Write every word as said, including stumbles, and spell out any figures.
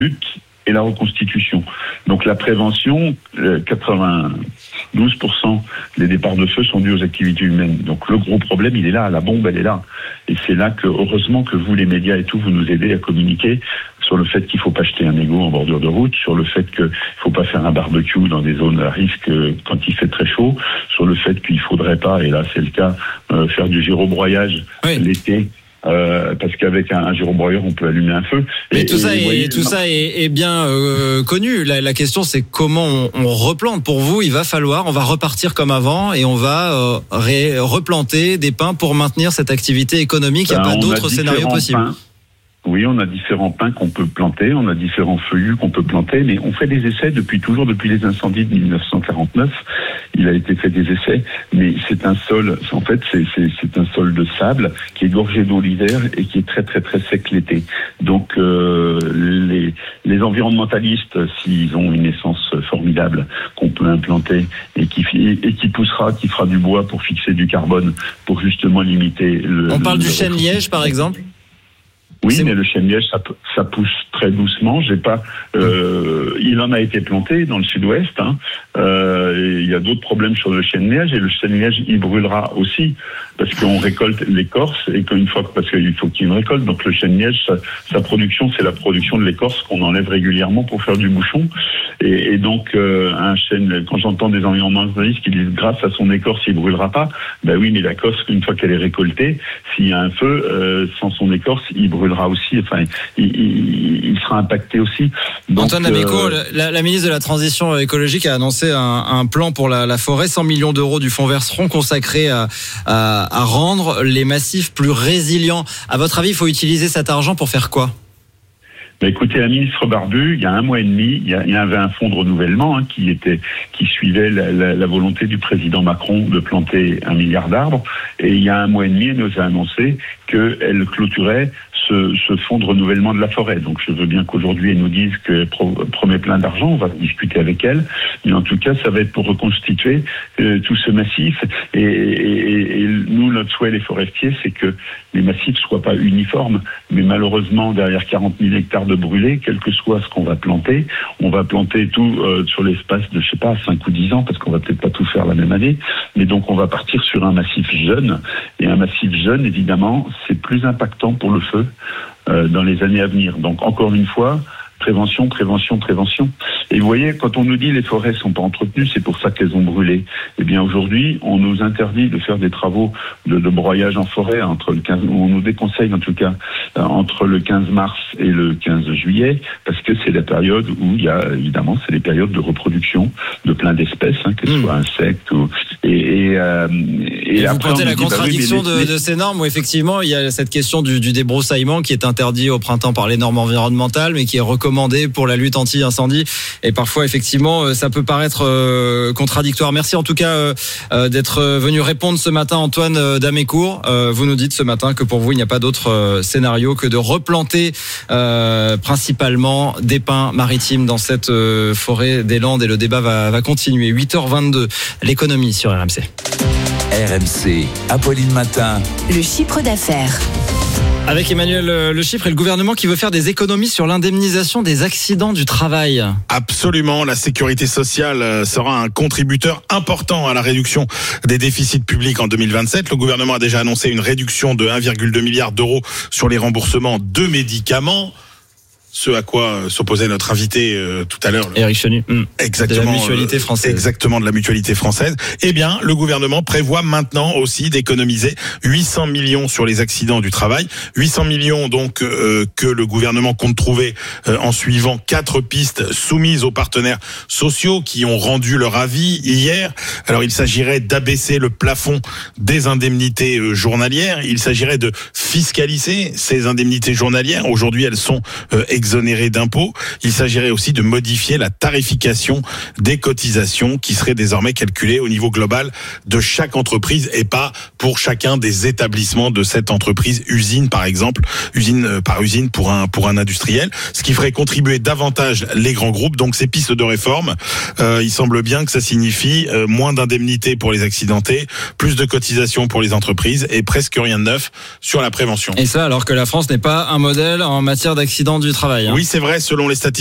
et la reconstitution. Donc la prévention, quatre-vingt-douze pour cent des départs de feu sont dus aux activités humaines. Donc le gros problème, il est là, la bombe, elle est là. Et c'est là que, heureusement que vous, les médias et tout, vous nous aidez à communiquer sur le fait qu'il ne faut pas jeter un mégot en bordure de route, sur le fait qu'il ne faut pas faire un barbecue dans des zones à risque quand il fait très chaud, sur le fait qu'il ne faudrait pas, et là c'est le cas, euh, faire du gyrobroyage oui. l'été. Euh, parce qu'avec un, un gyrobroyeur, on peut allumer un feu. Mais et, tout ça, et, est, voyez, tout ça est, est bien euh, connu. La, la question, c'est comment on, on replante. Pour vous, il va falloir, on va repartir comme avant et on va euh, ré, replanter des pins pour maintenir cette activité économique. Il n'y a ben, pas d'autres scénarios possibles. Pins. Oui, on a différents pins qu'on peut planter, on a différents feuillus qu'on peut planter, mais on fait des essais depuis toujours, depuis les incendies de dix-neuf cent quarante-neuf. Il a été fait des essais, mais c'est un sol, en fait, c'est, c'est, c'est un sol de sable qui est gorgé d'eau l'hiver et qui est très très très sec l'été. Donc euh, les, les environnementalistes, s'ils ont une essence formidable qu'on peut implanter et qui et qui poussera, qui fera du bois pour fixer du carbone, pour justement limiter le. On parle le, du chêne liège, par exemple. Oui, c'est mais bon. Le chêne liège, ça, ça pousse très doucement. J'ai pas. Euh, il en a été planté dans le sud-ouest. Hein. Euh, il y a d'autres problèmes sur le chêne liège et le chêne liège, il brûlera aussi parce qu'on récolte l'écorce et qu'une fois parce qu'il faut qu'il y ait une récolte. Donc le chêne liège, sa, sa production, c'est la production de l'écorce qu'on enlève régulièrement pour faire du bouchon. Et, et donc euh, un chêne, quand j'entends des environnementalistes qui disent grâce à son écorce, il brûlera pas. Ben oui, mais l'écorce, une fois qu'elle est récoltée, s'il y a un feu, euh, sans son écorce, il brûlera aussi, enfin, il, il, il sera impacté aussi. Donc, Antoine Dameco, euh... la, la ministre de la Transition écologique a annoncé un, un plan pour la, la forêt, cent millions d'euros du fonds vert seront consacrés à, à, à rendre les massifs plus résilients. À votre avis, il faut utiliser cet argent pour faire quoi ? Bah écoutez, la ministre Barbu, il y a un mois et demi, il y, a, il y avait un fonds de renouvellement hein, qui était, qui suivait la, la, la volonté du président Macron de planter un milliard d'arbres. Et il y a un mois et demi, elle nous a annoncé qu'elle clôturait ce, ce fonds de renouvellement de la forêt. Donc je veux bien qu'aujourd'hui elle nous dise qu'elle pro, promet plein d'argent, on va discuter avec elle. Mais en tout cas, ça va être pour reconstituer euh, tout ce massif. Et, et, et nous, notre souhait, les forestiers, c'est que les massifs soient pas uniformes. Mais malheureusement, derrière quarante mille hectares de brûlés, quel que soit ce qu'on va planter, on va planter tout euh, sur l'espace de, je sais pas, cinq ou dix ans, parce qu'on va peut-être pas tout faire la même année. Mais donc on va partir sur un massif jeune. Et un massif jeune, évidemment, c'est plus impactant pour le feu euh, dans les années à venir. Donc encore une fois, prévention, prévention, prévention. Et vous voyez, quand on nous dit les forêts sont pas entretenues, c'est pour ça qu'elles ont brûlé. Eh bien aujourd'hui, on nous interdit de faire des travaux de, de broyage en forêt entre le quinze, on nous déconseille en tout cas euh, entre le quinze mars et le quinze juillet, parce que c'est la période où il y a évidemment c'est les périodes de reproduction de plein d'espèces, hein, que ce mmh. soit insectes ou et et, euh, et, et après vous pointez la dit, contradiction bah oui, les, de, de ces normes où effectivement il y a cette question du, du débroussaillement qui est interdit au printemps par les normes environnementales, mais qui est recommandé pour la lutte anti-incendie. Et parfois, effectivement, ça peut paraître euh, contradictoire. Merci en tout cas euh, d'être venu répondre ce matin, Antoine euh, Damecourt. Euh, vous nous dites ce matin que pour vous, il n'y a pas d'autre euh, scénario que de replanter euh, principalement des pins maritimes dans cette euh, forêt des Landes. Et le débat va, va continuer. huit heures vingt-deux, l'économie sur R M C. R M C, Apolline Matin. Le chiffre d'affaires. Avec Emmanuel Le Chypre et le gouvernement qui veut faire des économies sur l'indemnisation des accidents du travail. Absolument, la sécurité sociale sera un contributeur important à la réduction des déficits publics en deux mille vingt-sept. Le gouvernement a déjà annoncé une réduction de un virgule deux milliard d'euros sur les remboursements de médicaments. Ce à quoi s'opposait notre invité euh, tout à l'heure. Éric Chenu. Mmh. Exactement. De la mutualité française. Exactement, de la mutualité française. Eh bien, le gouvernement prévoit maintenant aussi d'économiser huit cents millions sur les accidents du travail. huit cents millions donc euh, que le gouvernement compte trouver euh, en suivant quatre pistes soumises aux partenaires sociaux qui ont rendu leur avis hier. Alors, il s'agirait d'abaisser le plafond des indemnités euh, journalières. Il s'agirait de fiscaliser ces indemnités journalières. Aujourd'hui, elles sont euh, exonérés d'impôts. Il s'agirait aussi de modifier la tarification des cotisations qui serait désormais calculée au niveau global de chaque entreprise et pas pour chacun des établissements de cette entreprise, usine par exemple, usine par usine pour un pour un industriel, ce qui ferait contribuer davantage les grands groupes. Donc ces pistes de réforme, euh, il semble bien que ça signifie euh, moins d'indemnités pour les accidentés, plus de cotisations pour les entreprises et presque rien de neuf sur la prévention. Et ça alors que la France n'est pas un modèle en matière d'accidents du travail. travail. Hein. Oui, c'est vrai, selon les statistiques.